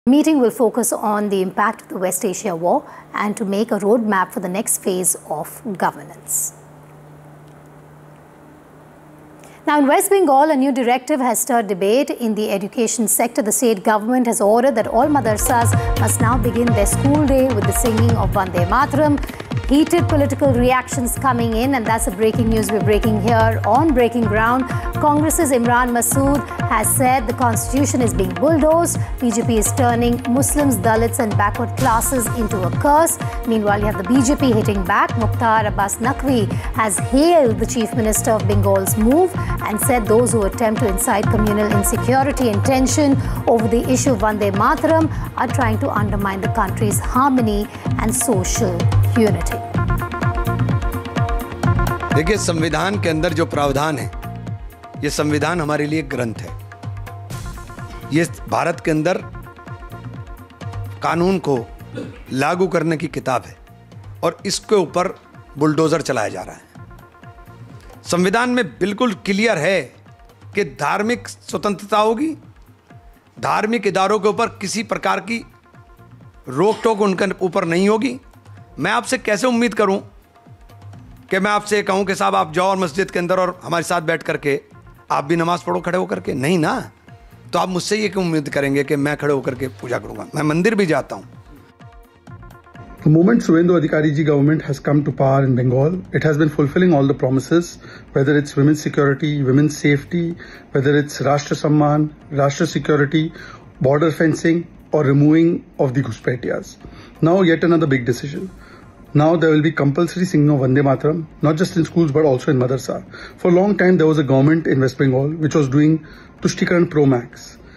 The meeting will focus on the impact of the West Asia war and to make a roadmap for the next phase of governance. Now, in West Bengal, a new directive has stirred debate in the education sector. The state government has ordered that all madrasas must now begin their school day with the singing of Vande Mataram. Heated political reactions coming in, and that's the breaking news we're breaking here on Breaking Ground. Congress's Imran Masood has said the constitution is being bulldozed. BJP is turning Muslims, Dalits and backward classes into a curse. Meanwhile, you have the BJP hitting back. Mukhtar Abbas Naqvi has hailed the Chief Minister of Bengal's move and said those who attempt to incite communal insecurity and tension over the issue of Vande Mataram are trying to undermine the country's harmony and social unity. देखिए, संविधान के अंदर जो प्रावधान है, ये संविधान हमारे लिए ग्रंथ है। ये भारत के अंदर कानून को लागू करने की किताब है और इसके ऊपर बुलडोजर चलाया जा रहा है। संविधान में बिल्कुल क्लियर है कि धार्मिक स्वतंत्रता होगी, धार्मिक इदारों के ऊपर किसी प्रकार की रोक टोक उनके ऊपर नहीं होगी। मैं आपसे कैसे उम्मीद करूं कि मैं आपसे कहूं कि साहब आप जाओ और मस्जिद के अंदर और हमारे साथ बैठ करके आप भी नमाज पढ़ो खड़े होकर के? नहीं ना। तो आप मुझसे ये क्यों उम्मीद करेंगे कि मैं खड़े होकर के पूजा करूंगा? मैं मंदिर भी जाता हूं। The moment Suvendu Adhikari ji government has come to power in Bengal, it has been fulfilling all the promises, whether it's women's security, women's safety, whether it's Rashtra Samman, Rashtra security, border fencing, or removing of the Ghuspetiyas. Now yet another big decision. Now there will be compulsory singing of Vande Mataram, not just in schools but also in madrasa. For a long time there was a government in West Bengal which was doing Tushtikarn Pro Max.